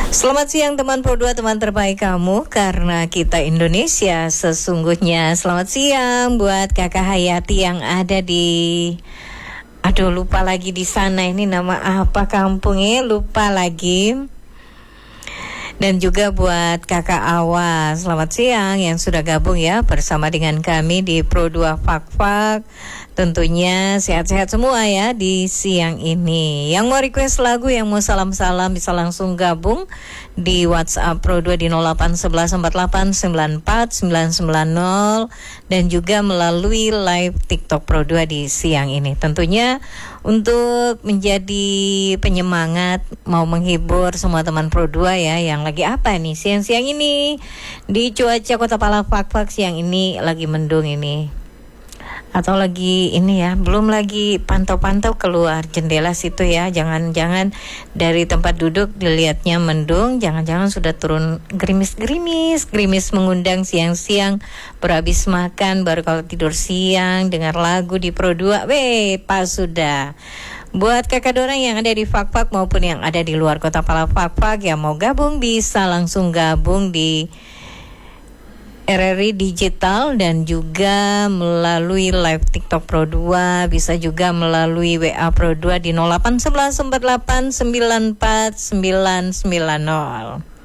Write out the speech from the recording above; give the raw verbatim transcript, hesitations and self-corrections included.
Selamat siang teman Pro dua, teman terbaik kamu, karena kita Indonesia sesungguhnya. Selamat siang buat Kakak Hayati yang ada di, aduh lupa lagi di sana, ini nama apa kampungnya, lupa lagi. Dan juga buat Kakak Awa, selamat siang yang sudah gabung ya bersama dengan kami di Pro dua Fak-Fak. Tentunya sehat-sehat semua ya di siang ini. Yang mau request lagu, yang mau salam-salam bisa langsung gabung di WhatsApp Pro dua di nol delapan satu satu empat delapan sembilan empat sembilan sembilan nol dan juga melalui live TikTok Pro dua di siang ini. Tentunya untuk menjadi penyemangat, mau menghibur semua teman Pro dua ya, yang lagi apa nih siang-siang ini di cuaca Kota Palafak-Fak siang ini lagi mendung ini. Atau lagi ini ya, belum lagi pantau-pantau keluar jendela situ ya. Jangan-jangan dari tempat duduk dilihatnya mendung, jangan-jangan sudah turun gerimis-gerimis. Gerimis mengundang siang-siang, berhabis makan, baru kalau tidur siang, dengar lagu di Pro dua. Weh, pas sudah. Buat kakak dorang yang ada di Fak-Fak maupun yang ada di luar Kota Palafak-Fak yang mau gabung, bisa langsung gabung di R R I Digital dan juga melalui live TikTok Pro dua, bisa juga melalui W A Pro dua di nol delapan satu satu empat delapan sembilan empat sembilan sembilan nol.